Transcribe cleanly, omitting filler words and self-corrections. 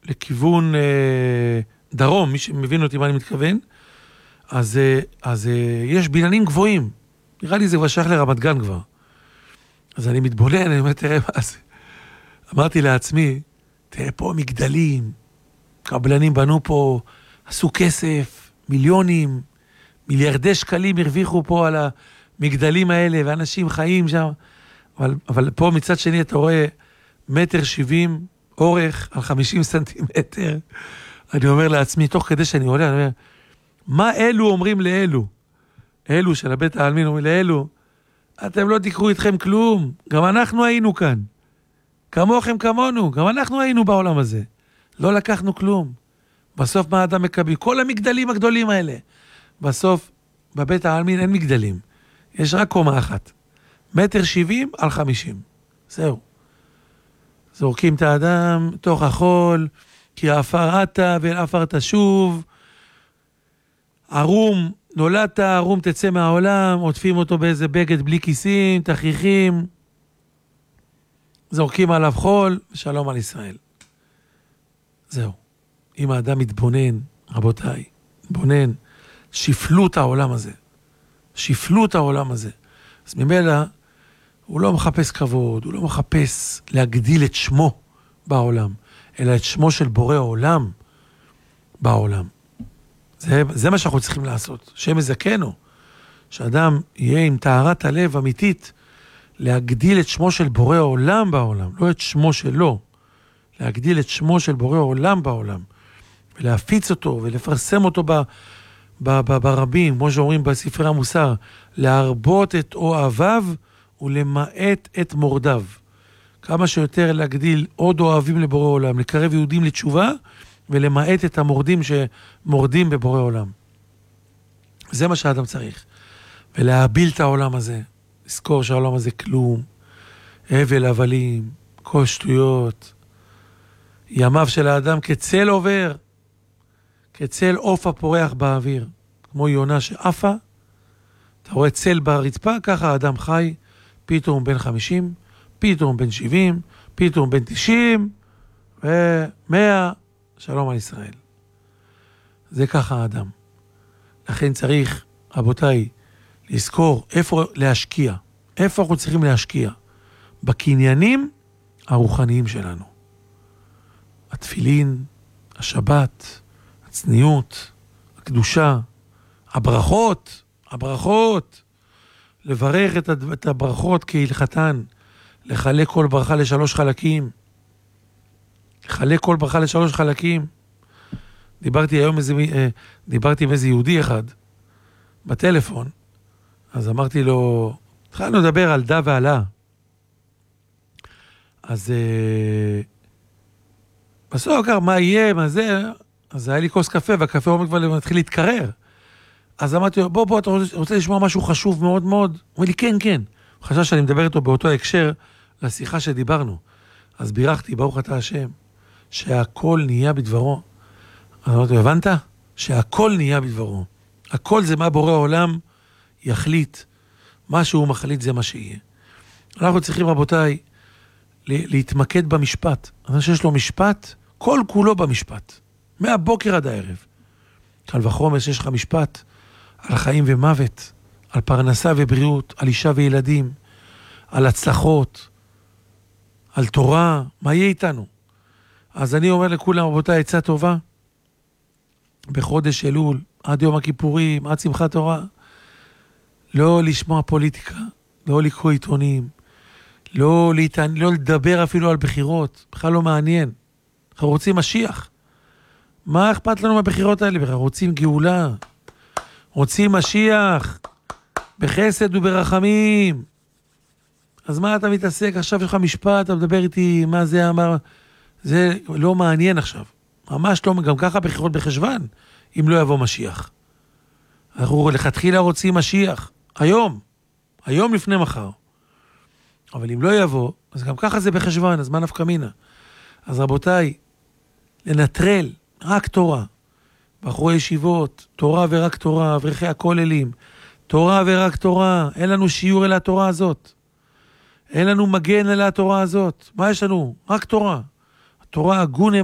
לכיוון דרום, מי שמבין אותי מה אני מתכוון, אז יש בניינים גבוהים. נראה לי זה כבר שייך לרמת גן כבר. אז אני מתבונן, אני אומר, תראה מה זה. אמרתי לעצמי, תראה פה מגדלים, קבלנים בנו פה, עשו כסף, מיליונים, מיליארדי שקלים הרוויחו פה על המגדלים האלה, ואנשים חיים שם. אבל פה מצד שני אתה רואה 1.70 מטר אורך על 50 סנטימטר. אני אומר לעצמי, תוך כדי שאני עולה, אני אומר, מה אלו אומרים לאלו? אלו של הבית העלמין אומרים לאלו, אתם לא תקחו איתכם כלום, גם אנחנו היינו כאן. כמוכם כמונו, גם אנחנו היינו בעולם הזה. לא לקחנו כלום. בסוף מה האדם מקבל? כל המגדלים הגדולים האלה. בסוף, בבית העלמין אין מגדלים. יש רק קומה אחת. 1.70 מטר על 50. זהו. זורקים את האדם תוך החול, כי האפר עתה ואל אפר תשוב. ערום, נולדת, ערום תצא מהעולם, עוטפים אותו באיזה בגד בלי כיסים, תכריכים. זורקים עליו חול, ושלום על ישראל. זהו. אם האדם מתבונן, רבותיי, מתבונן, שפלות העולם הזה. שפלות העולם הזה. אז ממילא, הוא לא מחפש כבוד, הוא לא מחפש להגדיל את שמו בעולם, אלא את שמו של בורא העולם בעולם. זה מה שאנחנו צריכים לעשות. שם יזכנו, שאדם יהיה עם טהרת הלב אמיתית, להגדיל את שמו של בורא העולם בעולם, לא את שמו שלו, להגדיל את שמו של בורא העולם בעולם, ולהפיץ אותו ולפרסם אותו ברבים, כמו שאומרים בספרי המוסר, להרבות את אוהביו ולמעט את מורדיו. כמה שיותר להגדיל עוד אוהבים לבורא עולם, לקרב יהודים לתשובה, ולמעט את המורדים שמורדים בבורא עולם. זה מה שהאדם צריך. ולהביל את העולם הזה, לזכור שהעולם הזה כלום, הבל הבלים, כל שטויות. ימיו של האדם כצל עובר, כצל עוף הפורח באוויר, כמו יונה שעפה, אתה רואה צל ברצפה, ככה האדם חי, פתאום בן 50, פתאום בן 70, פתאום בן 90, ו100, שלום על ישראל. זה ככה האדם. לכן צריך, רבותיי, לזכור איפה להשקיע, איפה אנחנו צריכים להשקיע, בקניינים הרוחניים שלנו. התפילין, השבת, הצניעות, הקדושה, הברכות, לברך את הברכות כהלכתן, לחלק כל ברכה ל3 חלקים, דיברתי עם איזה יהודי אחד, בטלפון, אז אמרתי לו, התחלנו לדבר על דה ועלה, אז בסוף מה יהיה, מה זה, אז היה לי כוס קפה, והקפה אומר כבר מתחיל להתקרר, אז אמרתי לו, בוא, אתה רוצה לשמוע משהו חשוב מאוד מאוד? הוא אומר לי, כן. הוא חשב שאני מדבר איתו באותו הקשר לשיחה שדיברנו. אז בירכתי, ברוך אתה השם, שהכל נהיה בדברו. אז אמרתי לו, הבנת? שהכל נהיה בדברו. הכל זה מה בורא העולם יחליט. מה שהוא מחליט זה מה שיהיה. אנחנו צריכים, רבותיי, להתמקד במשפט. אני חושב שיש לו משפט, כל כולו במשפט. מהבוקר עד הערב. קל וחומר שיש לך משפט על חיים ומוות, על פרנסה ובריאות, על אישה וילדים, על הצלחות, על תורה, מה יהיה איתנו? אז אני אומר לכולם, רבותיי, עצה טובה, בחודש אלול, עד יום הכיפורים, עד שמחת תורה, לא לשמוע פוליטיקה, לא לקרוא עיתונים, לא לדבר אפילו על בחירות, בכלל לא מעניין. אנחנו רוצים משיח. מה אכפת לנו מהבחירות האלה? אנחנו רוצים גאולה, רוצים משיח, בחסד וברחמים. אז מה אתה מתעסק? עכשיו יש לך משפט, אתה מדבר איתי, מה זה אמר? זה לא מעניין עכשיו. ממש לא, גם ככה בחירות בחשבן, אם לא יבוא משיח. אנחנו לכתחילה רוצים משיח, היום לפני מחר. אבל אם לא יבוא, אז גם ככה זה בחשבן, אז מה נפקא מינה? אז רבותיי, לנטרל, רק תורה. בחורי ישיבות, תורה ורק תורה, אברכי הכוללים, תורה ורק תורה, אין לנו שיעור אלא התורה הזאת. אין לנו מגן אלא התורה הזאת. מה יש לנו? רק תורה. התורה הגונה